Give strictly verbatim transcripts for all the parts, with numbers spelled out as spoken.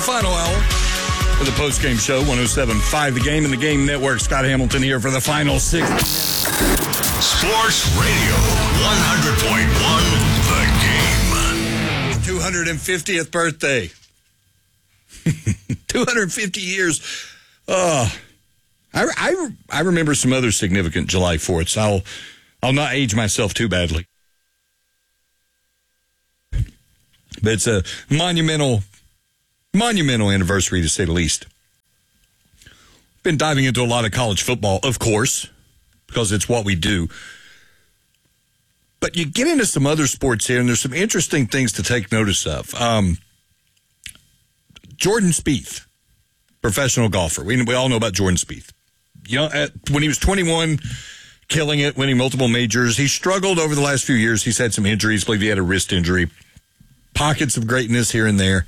the final hour of the post-game show, one oh seven point five The Game and the Game Network. Scott Hamilton here for the final six. Sports Radio, one hundred point one The Game. two hundred fiftieth birthday. two hundred fifty years. Oh, I, I, I remember some other significant July fourths. I'll, I'll not age myself too badly. But it's a monumental, monumental anniversary, to say the least. Been diving into a lot of college football, of course, because it's what we do. But you get into some other sports here, and there's some interesting things to take notice of. Um, Jordan Spieth, professional golfer. We, we all know about Jordan Spieth. You know, at, when he was twenty-one, killing it, winning multiple majors. He struggled over the last few years. He's had some injuries. I believe he had a wrist injury. Pockets of greatness here and there.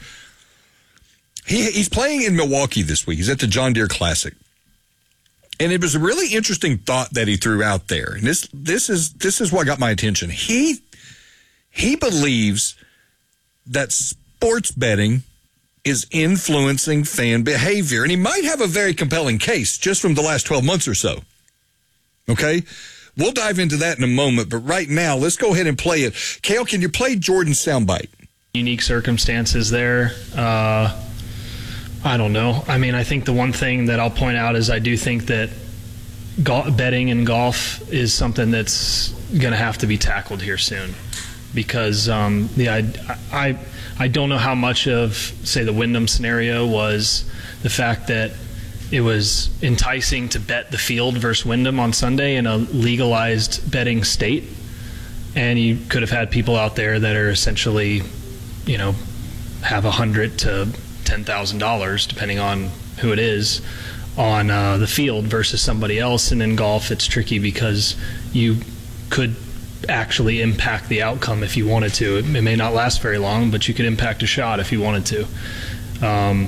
He, he's playing in Milwaukee this week. He's at the John Deere Classic. And it was a really interesting thought that he threw out there. And this this is this is what got my attention. He he believes that sports betting is influencing fan behavior. And he might have a very compelling case just from the last twelve months or so. Okay? We'll dive into that in a moment. But right now, let's go ahead and play it. Cale, can you play Jordan's soundbite? Unique circumstances there. Uh, I don't know. I mean, I think the one thing that I'll point out is I do think that go- betting in golf is something that's going to have to be tackled here soon, because um, the I, I I don't know how much of, say, the Wyndham scenario was the fact that it was enticing to bet the field versus Wyndham on Sunday in a legalized betting state, and you could have had people out there that are essentially, you know, have a hundred to ten thousand dollars, depending on who it is, on uh, the field versus somebody else. And in golf, it's tricky because you could actually impact the outcome if you wanted to. It, it may not last very long, but you could impact a shot if you wanted to. Um,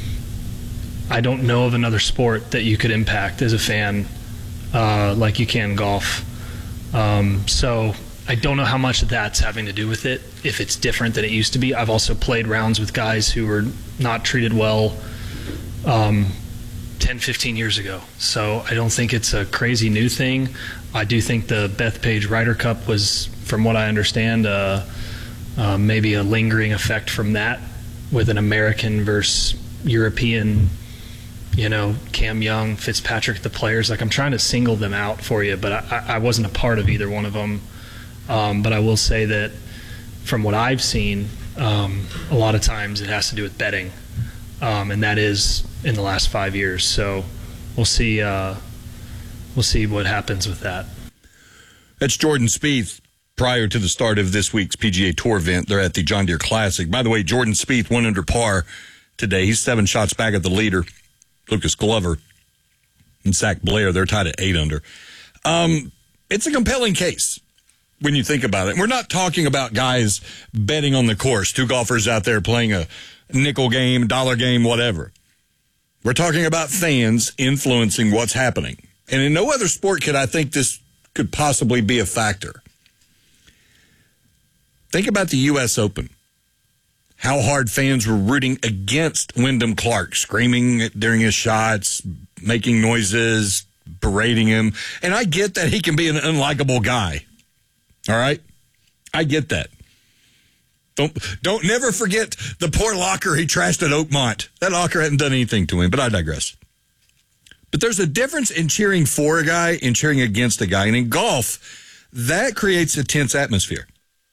I don't know of another sport that you could impact as a fan uh, like you can golf. Um, so I don't know how much that's having to do with it, if it's different than it used to be. I've also played rounds with guys who were not treated well um, ten, fifteen years ago. So I don't think it's a crazy new thing. I do think the Bethpage Ryder Cup was, from what I understand, uh, uh, maybe a lingering effect from that, with an American versus European, you know, Cam Young, Fitzpatrick, the players. Like, I'm trying to single them out for you, but I, I wasn't a part of either one of them. Um, but I will say that from what I've seen, um, a lot of times it has to do with betting, um, and that is in the last five years. So we'll see. Uh, we'll see what happens with that. That's Jordan Spieth prior to the start of this week's P G A Tour event. They're at the John Deere Classic. By the way, Jordan Spieth won under par today. He's seven shots back at the leader, Lucas Glover and Zach Blair. They're tied at eight under. Um, it's a compelling case when you think about it. We're not talking about guys betting on the course, two golfers out there playing a nickel game, dollar game, whatever. We're talking about fans influencing what's happening. And in no other sport could I think this could possibly be a factor. Think about the U S Open. How hard fans were rooting against Wyndham Clark, screaming during his shots, making noises, berating him. And I get that he can be an unlikable guy. All right? I get that. Don't don't never forget the poor locker he trashed at Oakmont. That locker hadn't done anything to him, but I digress. But there's a difference in cheering for a guy and cheering against a guy. And in golf, that creates a tense atmosphere.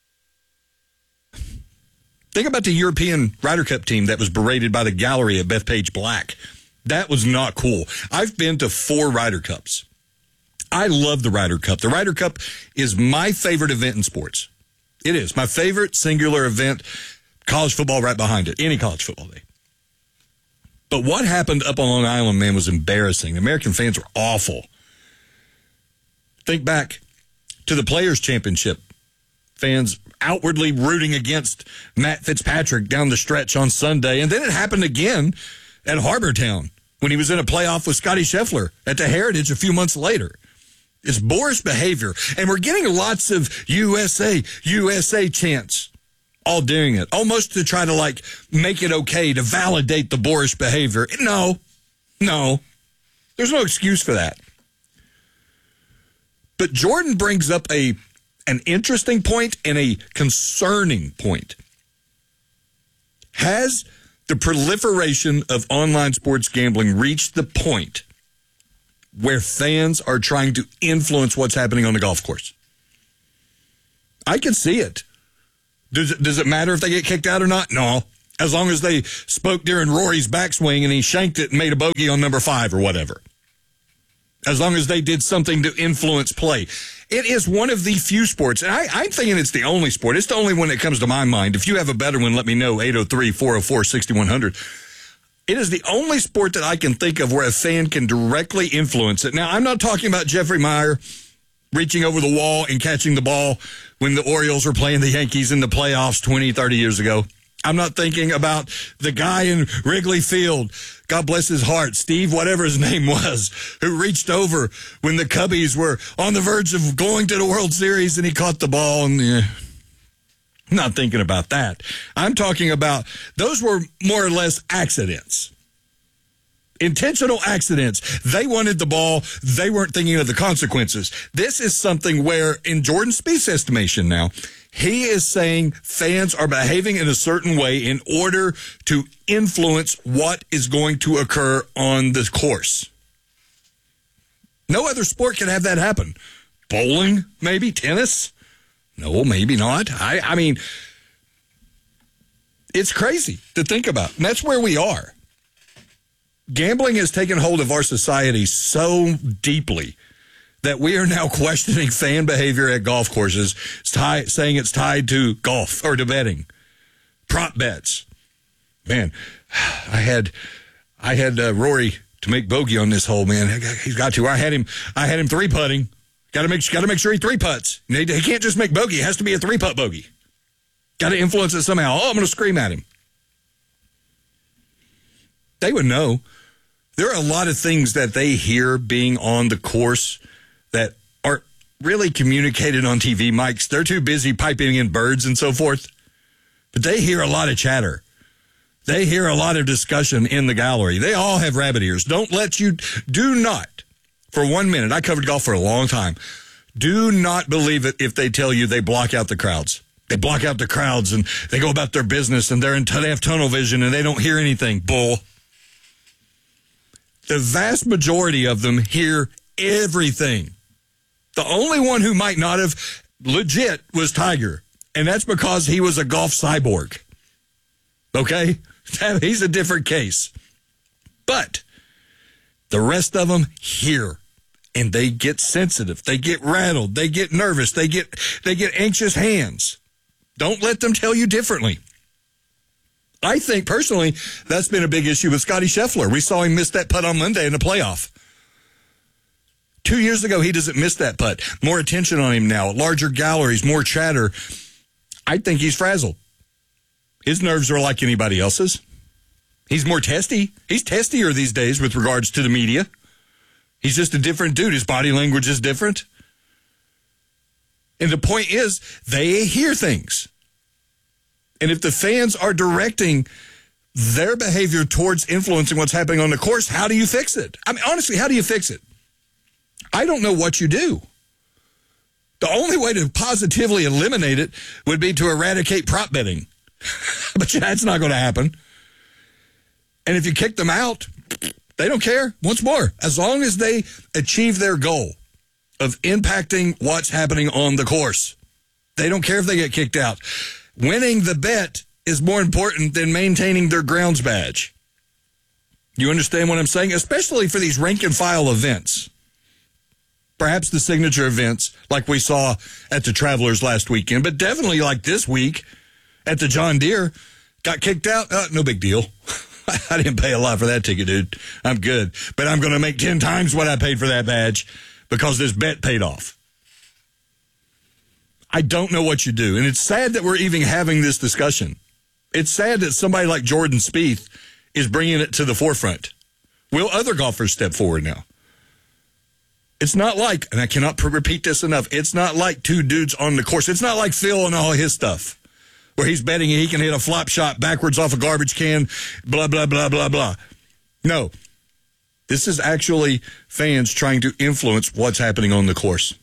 Think about the European Ryder Cup team that was berated by the gallery at Bethpage Black. That was not cool. I've been to four Ryder Cups. I love the Ryder Cup. The Ryder Cup is my favorite event in sports. It is. My favorite singular event, college football right behind it, any college football day. But what happened up on Long Island, man, was embarrassing. American fans were awful. Think back to the Players' Championship. Fans outwardly rooting against Matt Fitzpatrick down the stretch on Sunday. And then it happened again at Harbortown when he was in a playoff with Scotty Scheffler at the Heritage a few months later. It's boorish behavior. And we're getting lots of U S A, U S A chants all doing it, almost to try to, like, make it okay, to validate the boorish behavior. No, no. There's no excuse for that. But Jordan brings up a an interesting point and a concerning point. Has the proliferation of online sports gambling reached the point where fans are trying to influence what's happening on the golf course? I can see it. Does it, does it matter if they get kicked out or not? No. As long as they spoke during Rory's backswing and he shanked it and made a bogey on number five or whatever. As long as they did something to influence play. It is one of the few sports, and I, I'm thinking it's the only sport. It's the only one that comes to my mind. If you have a better one, let me know, eight oh three, four oh four, six one zero zero. It is the only sport that I can think of where a fan can directly influence it. Now, I'm not talking about Jeffrey Meyer reaching over the wall and catching the ball when the Orioles were playing the Yankees in the playoffs twenty, thirty years ago. I'm not thinking about the guy in Wrigley Field, God bless his heart, Steve, whatever his name was, who reached over when the Cubbies were on the verge of going to the World Series and he caught the ball. And yeah, I'm not thinking about that. I'm talking about those were more or less accidents. Intentional accidents. They wanted the ball. They weren't thinking of the consequences. This is something where, in Jordan Spieth's estimation now, he is saying fans are behaving in a certain way in order to influence what is going to occur on the course. No other sport can have that happen. Bowling, maybe? Tennis? No, maybe not. I, I mean, it's crazy to think about. And that's where we are. Gambling has taken hold of our society so deeply that we are now questioning fan behavior at golf courses, tie, saying it's tied to golf or to betting, prop bets. Man, I had I had uh, Rory to make bogey on this hole. Man, he's got to. I had him. I had him three putting. Got to make got to make sure he three putts. He, he can't just make bogey. It has to be a three putt bogey. Got to influence it somehow. Oh, I'm going to scream at him. They would know. There are a lot of things that they hear being on the course that aren't really communicated on T V mics. They're too busy piping in birds and so forth. But they hear a lot of chatter. They hear a lot of discussion in the gallery. They all have rabbit ears. Don't let you, do not, for one minute, I covered golf for a long time. Do not believe it if they tell you they block out the crowds. They block out the crowds and they go about their business and they're in, they have tunnel vision and they don't hear anything. Bull. The vast majority of them hear everything. The only one who might not have legit was Tiger, and that's because he was a golf cyborg. Okay? He's a different case. But the rest of them hear, and they get sensitive. They get rattled. They get nervous. They get they get anxious hands. Don't let them tell you differently. I think, personally, that's been a big issue with Scotty Scheffler. We saw him miss that putt on Monday in the playoff. Two years ago, he doesn't miss that putt. More attention on him now. Larger galleries, more chatter. I think he's frazzled. His nerves are like anybody else's. He's more testy. He's testier these days with regards to the media. He's just a different dude. His body language is different. And the point is, they hear things. And if the fans are directing their behavior towards influencing what's happening on the course, how do you fix it? I mean, honestly, how do you fix it? I don't know what you do. The only way to positively eliminate it would be to eradicate prop betting. But that's not going to happen. And if you kick them out, they don't care. Once more, as long as they achieve their goal of impacting what's happening on the course, they don't care if they get kicked out. Winning the bet is more important than maintaining their grounds badge. You understand what I'm saying? Especially for these rank and file events. Perhaps the signature events like we saw at the Travelers last weekend, but definitely like this week at the John Deere. Got kicked out? Uh, no big deal. I didn't pay a lot for that ticket, dude. I'm good. But I'm going to make ten times what I paid for that badge because this bet paid off. I don't know what you do. And it's sad that we're even having this discussion. It's sad that somebody like Jordan Spieth is bringing it to the forefront. Will other golfers step forward now? It's not like, and I cannot repeat this enough, it's not like two dudes on the course. It's not like Phil and all his stuff. where he's betting he can hit a flop shot backwards off a garbage can, blah, blah, blah, blah, blah. No. This is actually fans trying to influence what's happening on the course.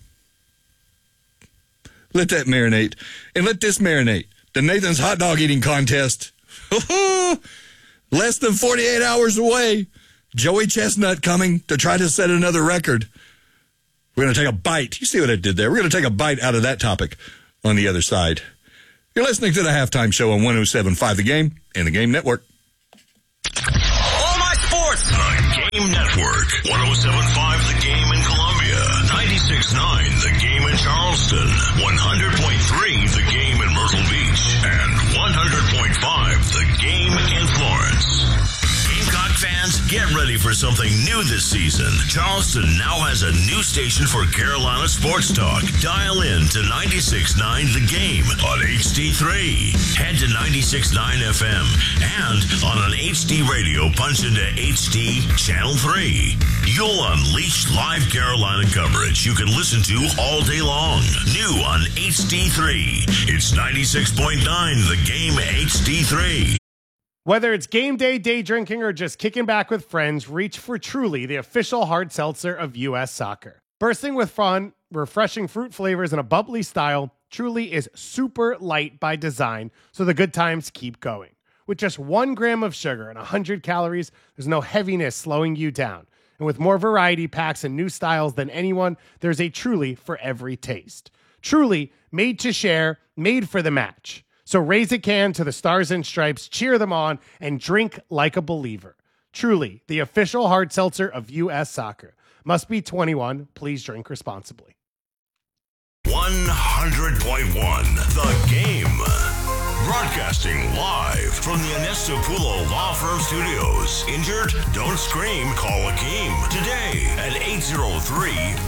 Let that marinate. And let this marinate. The Nathan's Hot Dog Eating Contest. Less than forty-eight hours away. Joey Chestnut coming to try to set another record. We're going to take a bite. You see what I did there? We're going to take a bite out of that topic on the other side. You're listening to the Halftime Show on one oh seven point five The Game and the Game Network. All my sports. The Game Network. one oh seven point five The Game in Columbia. ninety-six point nine The Game in Charleston. one hundred point three The Game in Myrtle Beach. And one hundred point five The Game in Florence. Gamecock fans, get ready for something new this season. Charleston now has a new station for Carolina sports talk. Dial in to ninety-six point nine The Game on H D three. Head to ninety-six point nine F M and on an H D radio, punch into H D Channel three. You'll unleash live Carolina coverage you can listen to all day long. New on H D three. It's ninety-six point nine The Game H D three. Whether it's game day, day drinking, or just kicking back with friends, reach for Truly, the official hard seltzer of U S Soccer. Bursting with fun, refreshing fruit flavors, and a bubbly style, Truly is super light by design, so the good times keep going. With just one gram of sugar and one hundred calories, there's no heaviness slowing you down. And with more variety packs and new styles than anyone, there's a Truly for every taste. Truly, made to share, made for the match. So raise a can to the Stars and Stripes, cheer them on, and drink like a believer. Truly, the official hard seltzer of U S Soccer. Must be twenty-one. Please drink responsibly. one hundred point one The Game. Broadcasting live from the Anistapulo Law Firm Studios. Injured? Don't scream. Call Akeem today at eight oh three,